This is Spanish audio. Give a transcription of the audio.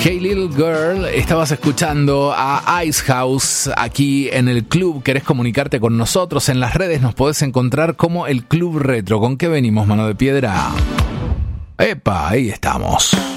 Hey Little Girl, estabas escuchando a Icehouse aquí en el club. ¿Querés comunicarte con nosotros? En las redes nos podés encontrar como el Club Retro. ¿Con qué venimos, mano de piedra? ¡Epa! Ahí estamos.